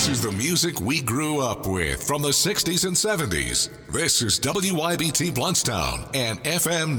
This is the music we grew up with from the 60s and 70s. This is WYBT Bluntstown and FM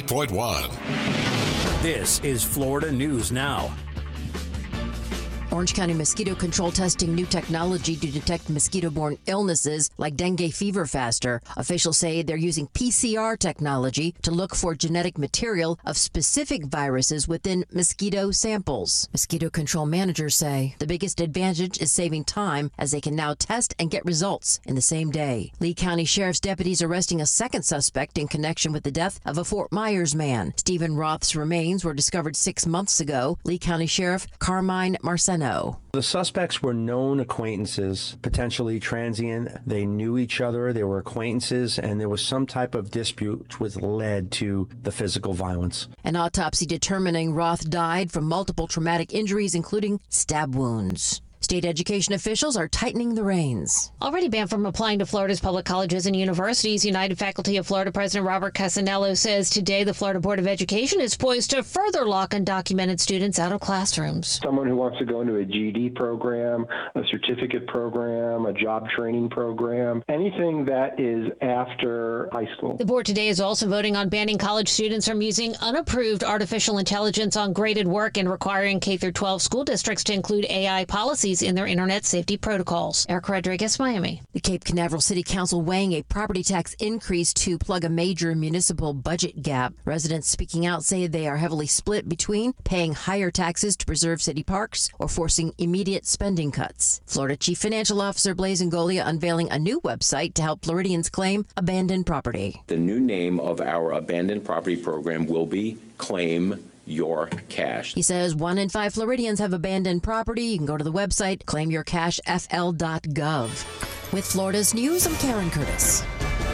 98.1. This is Florida News Now. Orange County mosquito control testing new technology to detect mosquito-borne illnesses like dengue fever faster. Officials say they're using PCR technology to look for genetic material of specific viruses within mosquito samples. Mosquito control managers say the biggest advantage is saving time as they can now test and get results in the same day. Lee County Sheriff's deputies arresting a second suspect in connection with the death of a Fort Myers man. Stephen Roth's remains were discovered 6 months ago. Lee County Sheriff Carmine Marceno. The suspects were known acquaintances, potentially transient. They knew each other, they were acquaintances, and there was some type of dispute which led to the physical violence. An autopsy determining Roth died from multiple traumatic injuries, including stab wounds. State education officials are tightening the reins. Already banned from applying to Florida's public colleges and universities, United Faculty of Florida President Robert Casanello says today the Florida Board of Education is poised to further lock undocumented students out of classrooms. Someone who wants to go into a GED program, a certificate program, a job training program, anything that is after high school. The board today is also voting on banning college students from using unapproved artificial intelligence on graded work and requiring K-12 school districts to include AI policies in their internet safety protocols. Erica Rodriguez, Miami. The Cape Canaveral City Council weighing a property tax increase to plug a major municipal budget gap. Residents speaking out say they are heavily split between paying higher taxes to preserve city parks or forcing immediate spending cuts. Florida Chief Financial Officer Blaise Ngolia unveiling a new website to help Floridians claim abandoned property. The new name of our abandoned property program will be Claim Your Cash. He says 1 in 5 Floridians have abandoned property. You can go to the website claimyourcashfl.gov. With Florida's news, I'm Karen Curtis.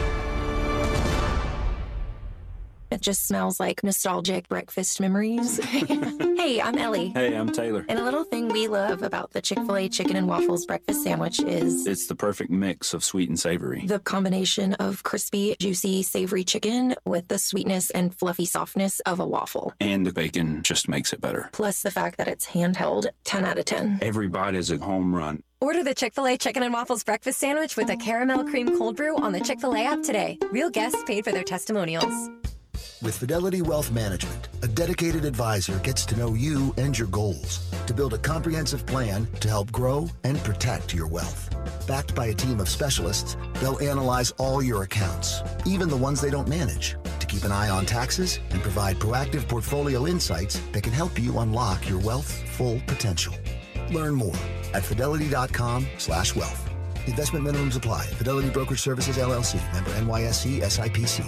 It just smells like nostalgic breakfast memories. Hey, I'm Ellie. Hey, I'm Taylor. And a little thing we love about the Chick-fil-A chicken and waffles breakfast sandwich is it's the perfect mix of sweet and savory. The combination of crispy, juicy, savory chicken with the sweetness and fluffy softness of a waffle. And the bacon just makes it better. Plus the fact that it's handheld, 10 out of 10. Every bite is a home run. Order the Chick-fil-A Chicken and Waffles Breakfast Sandwich with a caramel cream cold brew on the Chick-fil-A app today. Real guests paid for their testimonials. With Fidelity Wealth Management, a dedicated advisor gets to know you and your goals to build a comprehensive plan to help grow and protect your wealth. Backed by a team of specialists, they'll analyze all your accounts, even the ones they don't manage, to keep an eye on taxes and provide proactive portfolio insights that can help you unlock your wealth's full potential. Learn more at fidelity.com/wealth. Investment minimums apply. Fidelity Brokerage Services, LLC. Member NYSE SIPC.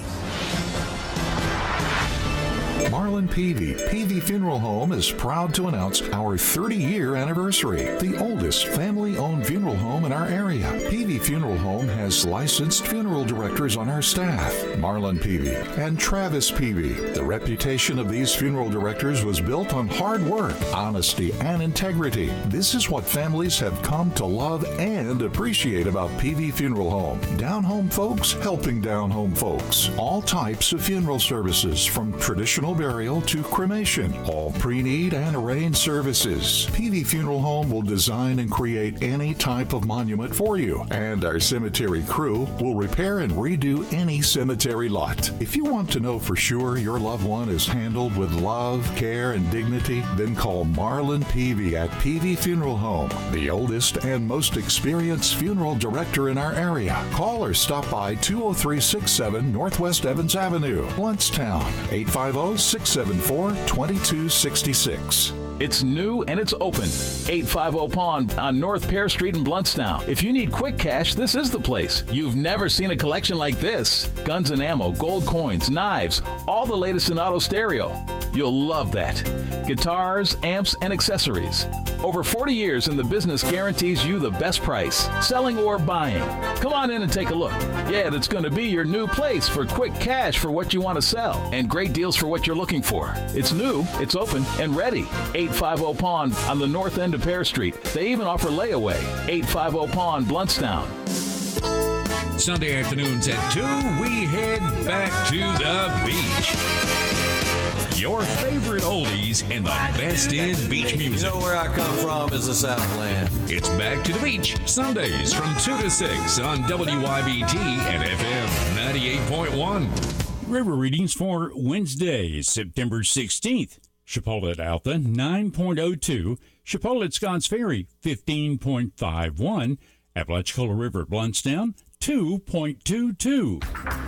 Marlin Peavy Funeral Home is proud to announce our 30-year anniversary. The oldest family-owned funeral home in our area. Peavy Funeral Home has licensed funeral directors on our staff, Marlin Peavy and Travis Peavy. The reputation of these funeral directors was built on hard work, honesty, and integrity. This is what families have come to love and appreciate about Peavy Funeral Home. Down-home folks helping down-home folks. All types of funeral services, from traditional burial to cremation, all pre-need and arranged services. Peavy Funeral Home will design and create any type of monument for you, and our cemetery crew will repair and redo any cemetery lot. If you want to know for sure your loved one is handled with love, care, and dignity, then call Marlin Peavy at Peavy Funeral Home, the oldest and most experienced funeral director in our area. Call or stop by 20367 Northwest Evans Avenue, Bluntstown, 850-674-2266. It's new and it's open. 850 Pond on North Pear Street in Bluntstown. If you need quick cash, this is the place. You've never seen a collection like this. Guns and ammo, gold coins, knives, all the latest in auto stereo. You'll love that. Guitars, amps, and accessories. Over 40 years in the business guarantees you the best price, selling or buying. Come on in and take a look. Yeah, that's going to be your new place for quick cash for what you want to sell and great deals for what you're looking for. It's new, it's open, and ready. 850 Pond on the north end of Pear Street. They even offer layaway. 850 Pond, Bluntstown. Sunday afternoons at 2, we head back to the beach. Your favorite oldies and the best in beach music. You know where I come from is the Southland. It's Back to the Beach, Sundays from 2 to 6 on WYBT and FM 98.1. River readings for Wednesday, September 16th. Chipotle at Alta, 9.02. Chipotle at Scotts Ferry, 15.51. Apalachicola River at Bluntstown, 2.22.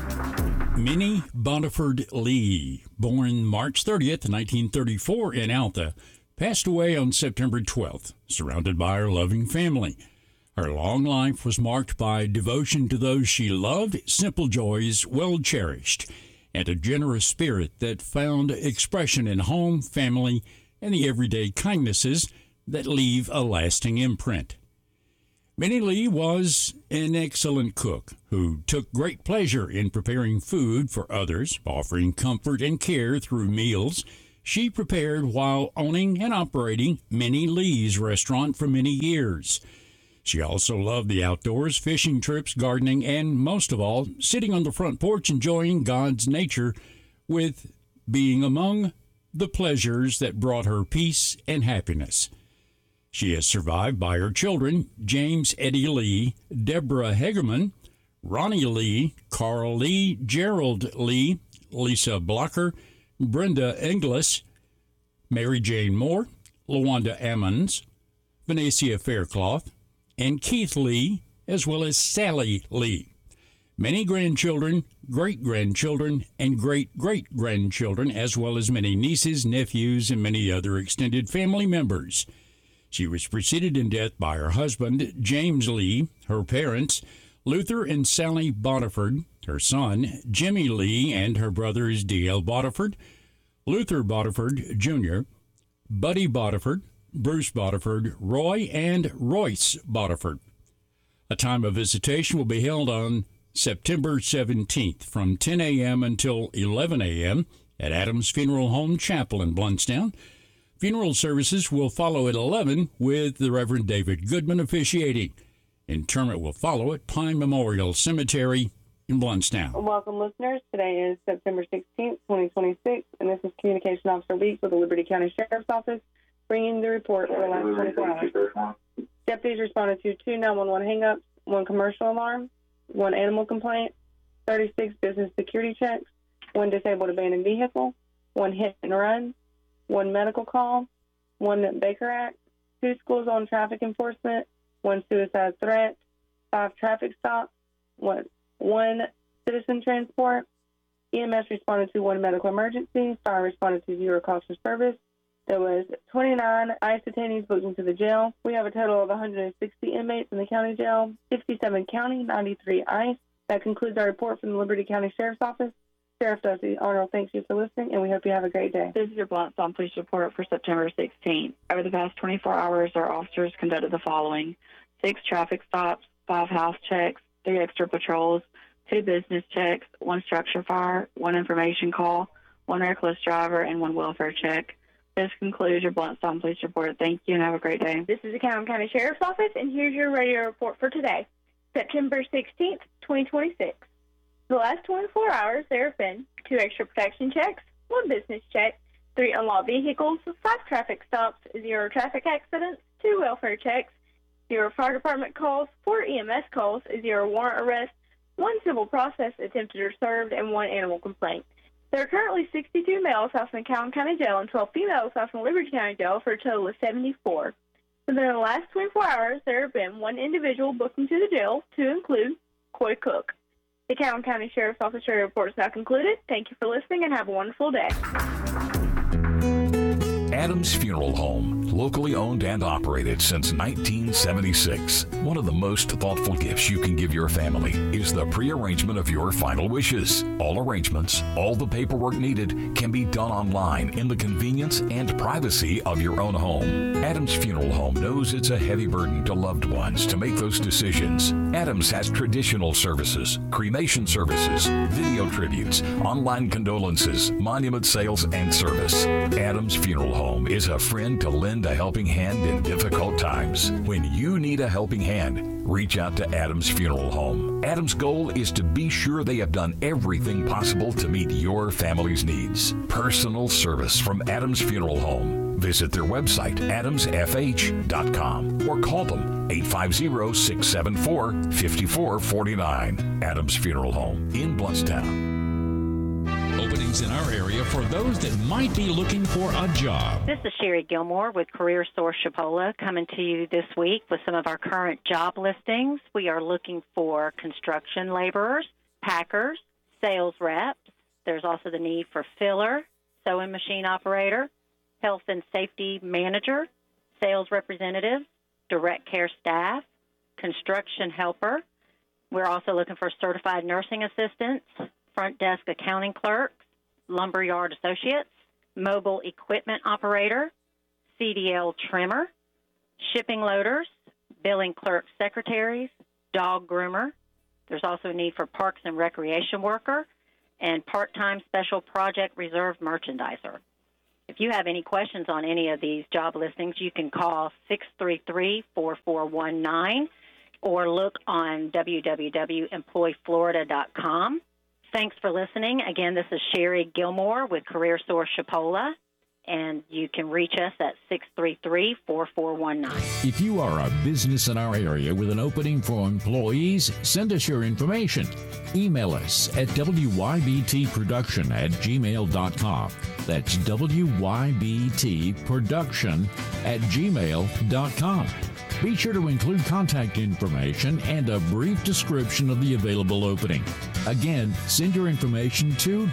Minnie Bodiford Lee, born March 30th, 1934 in Alta, passed away on September 12th, surrounded by her loving family. Her long life was marked by devotion to those she loved, simple joys well cherished, and a generous spirit that found expression in home, family, and the everyday kindnesses that leave a lasting imprint. Minnie Lee was an excellent cook who took great pleasure in preparing food for others, offering comfort and care through meals she prepared while owning and operating Minnie Lee's restaurant for many years. She also loved the outdoors, fishing trips, gardening, and most of all, sitting on the front porch enjoying God's nature with being among the pleasures that brought her peace and happiness. She is survived by her children, James Eddie Lee, Deborah Hegerman, Ronnie Lee, Carl Lee, Gerald Lee, Lisa Blocker, Brenda Inglis, Mary Jane Moore, LaWanda Ammons, Venetia Faircloth, and Keith Lee, as well as Sally Lee. Many grandchildren, great-grandchildren, and great-great-grandchildren, as well as many nieces, nephews, and many other extended family members. She was preceded in death by her husband, James Lee, her parents, Luther and Sally Bodiford, her son, Jimmy Lee, and her brothers, D.L. Bodiford, Luther Bodiford, Jr., Buddy Bodiford, Bruce Bodiford, Roy, and Royce Bodiford. A time of visitation will be held on September 17th from 10 a.m. until 11 a.m. at Adams Funeral Home Chapel in Bluntstown. Funeral services will follow at 11 with the Reverend David Goodman officiating. Interment will follow at Pine Memorial Cemetery in Bluntstown. Welcome, listeners. Today is September 16th, 2026, and this is Communication Officer Week with the Liberty County Sheriff's Office, bringing the report for the last 24 hours. Deputies responded to 2 911 hang-ups, 1 commercial alarm, 1 animal complaint, 36 business security checks, 1 disabled abandoned vehicle, 1 hit and run, 1 medical call, 1 Baker Act, 2 school zone traffic enforcement, 1 suicide threat, 5 traffic stops, 1 citizen transport. EMS responded to 1 medical emergency. Fire responded to 0 calls for service. There was 29 ICE detainees booked into the jail. We have a total of 160 inmates in the county jail, 67 county, 93 ICE. That concludes our report from the Liberty County Sheriff's Office. Sheriff Dusty Arnold thanks you for listening, and we hope you have a great day. This is your Bluntstown Police Report for September 16th. Over the past 24 hours, our officers conducted the following: 6 traffic stops, 5 house checks, 3 extra patrols, 2 business checks, 1 structure fire, 1 information call, 1 reckless driver, and 1 welfare check. This concludes your Bluntstown Police Report. Thank you and have a great day. This is the Calhoun County Sheriff's Office, and here's your radio report for today, September 16th, 2026. For the last 24 hours, there have been 2 extra protection checks, 1 business check, 3 unlocked vehicles, 5 traffic stops, 0 traffic accidents, 2 welfare checks, 0 fire department calls, 4 EMS calls, 0 warrant arrests, 1 civil process attempted or served, and 1 animal complaint. There are currently 62 males housed in Calhoun County Jail and 12 females housed in Liberty County Jail for a total of 74. Within the last 24 hours, there have been 1 individual booked into the jail, to include Coy Cook. The Calhoun County Sheriff's Office report is now concluded. Thank you for listening and have a wonderful day. Adams Funeral Home, locally owned and operated since 1976. One of the most thoughtful gifts you can give your family is the prearrangement of your final wishes. All arrangements, all the paperwork needed can be done online in the convenience and privacy of your own home. Adams Funeral Home knows it's a heavy burden to loved ones to make those decisions. Adams has traditional services, cremation services, video tributes, online condolences, monument sales, and service. Adams Funeral Home is a friend to lend lend a helping hand in difficult times. When you need a helping hand, reach out to Adams Funeral Home. Adams' goal is to be sure they have done everything possible to meet your family's needs. Personal service from Adams Funeral Home. Visit their website, adamsfh.com, or call them 850-674-5449. Adams Funeral Home in Bluntstown. Openings in our area for those that might be looking for a job. This is Sherry Gilmore with Career Source Chipola coming to you this week with some of our current job listings. We are looking for construction laborers, packers, sales reps. There's also the need for filler, sewing machine operator, health and safety manager, sales representative, direct care staff, construction helper. We're also looking for certified nursing assistants, front desk accounting clerks, lumberyard associates, mobile equipment operator, CDL trimmer, shipping loaders, billing clerk secretaries, dog groomer. There's also a need for parks and recreation worker and part-time special project reserve merchandiser. If you have any questions on any of these job listings, you can call 633-4419 or look on www.employflorida.com. Thanks for listening. Again, this is Sherry Gilmore with Career Source Chipola, and you can reach us at 633-4419. If you are a business in our area with an opening for employees, send us your information. Email us at wybtproduction@gmail.com. That's wybtproduction@gmail.com. Be sure to include contact information and a brief description of the available opening. Again, send your information to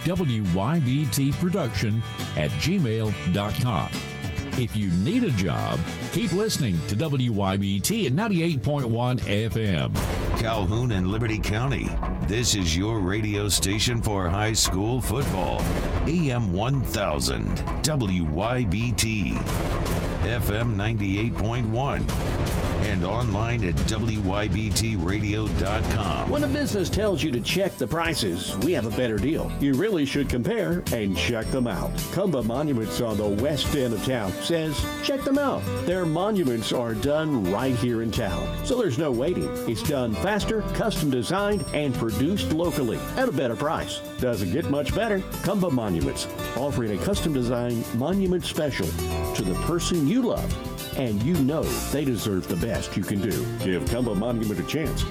wybtproduction@gmail.com. If you need a job, keep listening to WYBT at 98.1 FM. Calhoun and Liberty County. This is your radio station for high school football. AM 1000, WYBT, FM 98.1, and online at WYBTradio.com. When a business tells you to check the prices, we have a better deal. You really should compare and check them out. Cumba Monuments on the west end of town says, check them out. Their monuments are done right here in town, so there's no waiting. It's done faster, custom designed, and produced locally at a better price. Doesn't get much better. Cumba Monuments, offering a custom designed monument special to the person you love, and you know they deserve the best you can do. Give Cumba Monument a chance.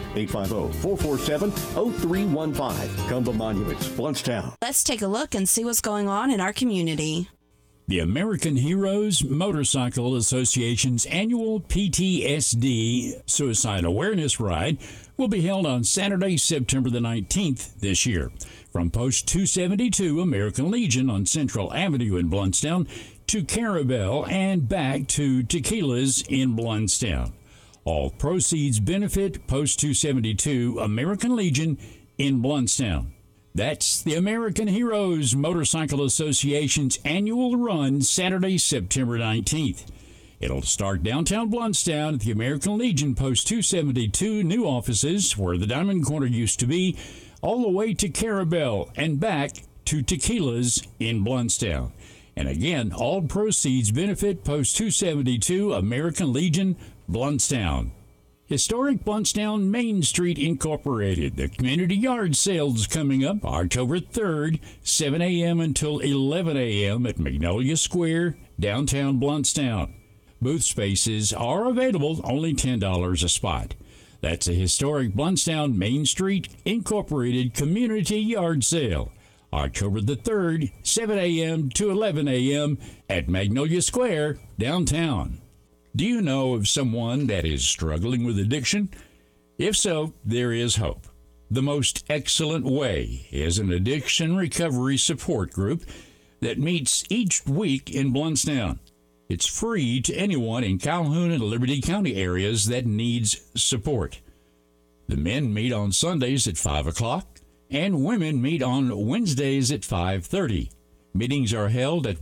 850-447-0315. Cumba Monuments, Bluntstown. Let's take a look and see what's going on in our community. The American Heroes Motorcycle Association's annual PTSD Suicide Awareness Ride will be held on Saturday, September the 19th this year. From Post 272 American Legion on Central Avenue in Bluntstown to Carabel and back to Tequila's in Bluntstown. All proceeds benefit Post 272 American Legion in Bluntstown. That's the American Heroes Motorcycle Association's annual run Saturday, September 19th. It'll start downtown Bluntstown at the American Legion Post 272 new offices where the Diamond Corner used to be, all the way to Carabel and back to Tequila's in Bluntstown. And again, all proceeds benefit Post 272 American Legion, Bluntstown. Historic Bluntstown Main Street Incorporated. The community yard sales coming up October 3rd, 7 a.m. until 11 a.m. at Magnolia Square, downtown Bluntstown. Booth spaces are available, only $10 a spot. That's a historic Bluntstown Main Street Incorporated community yard sale. October the 3rd, 7 a.m. to 11 a.m. at Magnolia Square, downtown. Do you know of someone that is struggling with addiction? If so, there is hope. The Most Excellent Way is an addiction recovery support group that meets each week in Bluntstown. It's free to anyone in Calhoun and Liberty County areas that needs support. The men meet on Sundays at 5 o'clock, and women meet on Wednesdays at 5:30. Meetings are held at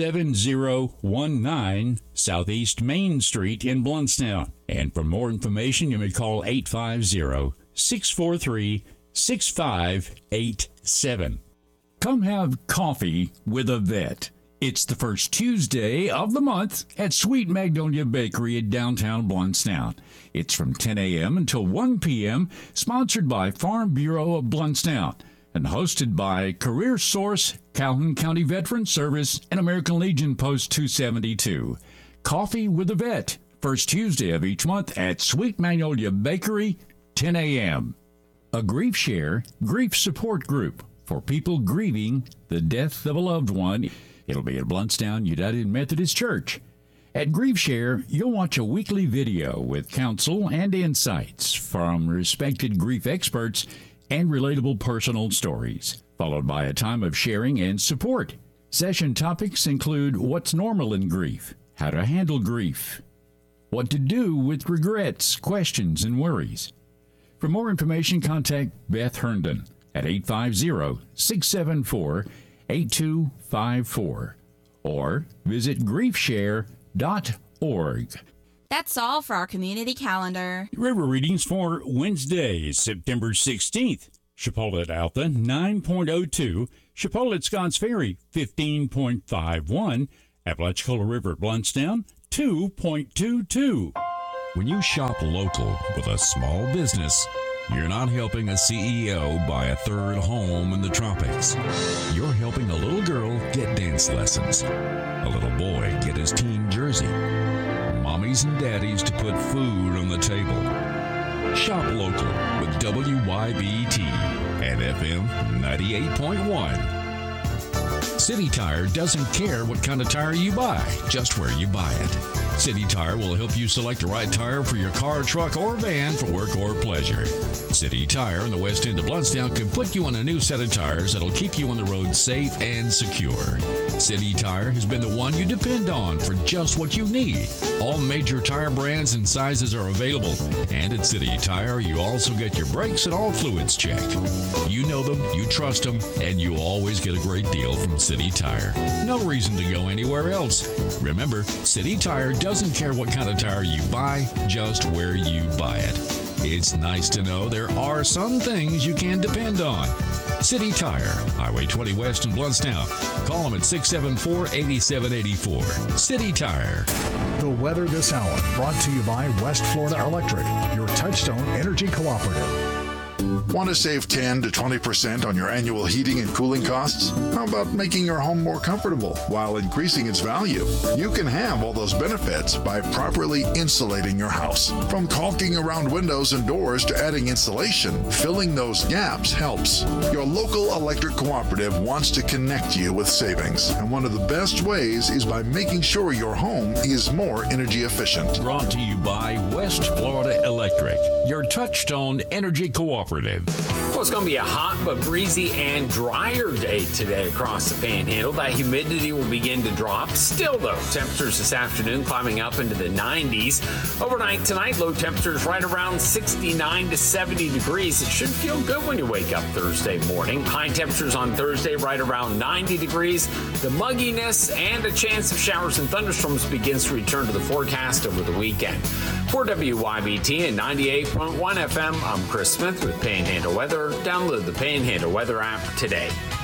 17019 Southeast Main Street in Bluntstown. And for more information, you may call 850-643-6587. Come have coffee with a vet. It's the first Tuesday of the month at Sweet Magnolia Bakery in downtown Blountstown. It's from 10 a.m. until 1 p.m., sponsored by Farm Bureau of Blountstown, and hosted by Career Source, Calhoun County Veteran Service, and American Legion Post 272. Coffee with a Vet, first Tuesday of each month at Sweet Magnolia Bakery, 10 a.m. A Grief Share Grief Support Group for people grieving the death of a loved one. It'll be at Blountstown United Methodist Church. At Grief Share, you'll watch a weekly video with counsel and insights from respected grief experts and relatable personal stories, followed by a time of sharing and support. Session topics include what's normal in grief, how to handle grief, what to do with regrets, questions, and worries. For more information, contact Beth Herndon at 850-674-8254 or visit griefshare.org. That's all for our community calendar. River readings for Wednesday, September 16th. Chipola at Alta, 9.02. Chipola at Scotts Ferry, 15.51. Apalachicola River at Blountstown, 2.22. When you shop local with a small business, you're not helping a CEO buy a third home in the tropics. You're helping a little girl get dance lessons, a little boy get his team jersey, mommies and daddies to put food on the table. Shop local with WYBT and FM 98.1. City Tire doesn't care what kind of tire you buy, just where you buy it. City Tire will help you select the right tire for your car, truck, or van for work or pleasure. City Tire in the west end of Blountstown can put you on a new set of tires that'll keep you on the road safe and secure. City Tire has been the one you depend on for just what you need. All major tire brands and sizes are available. And at City Tire, you also get your brakes and all fluids checked. You know them, you trust them, and you always get a great deal from City Tire. No reason to go anywhere else. Remember, City Tire doesn't care what kind of tire you buy, just where you buy it. It's nice to know there are some things you can depend on. City Tire, Highway 20 West in Blountstown. Call them at 674-8784. City Tire. The weather this hour brought to you by West Florida Electric, your Touchstone Energy Cooperative. Want to save 10 to 20% on your annual heating and cooling costs? How about making your home more comfortable while increasing its value? You can have all those benefits by properly insulating your house. From caulking around windows and doors to adding insulation, filling those gaps helps. Your local electric cooperative wants to connect you with savings, and one of the best ways is by making sure your home is more energy efficient. Brought to you by West Florida Electric, your Touchstone Energy Cooperative. Well, it's going to be a hot but breezy and drier day today across the Panhandle. That humidity will begin to drop. Still, though, temperatures this afternoon climbing up into the 90s. Overnight tonight, low temperatures right around 69 to 70 degrees. It should feel good when you wake up Thursday morning. High temperatures on Thursday right around 90 degrees. The mugginess and a chance of showers and thunderstorms begins to return to the forecast over the weekend. For WYBT and 98.1 FM, I'm Chris Smith with Panhandle Weather. Download the Panhandle Weather app today.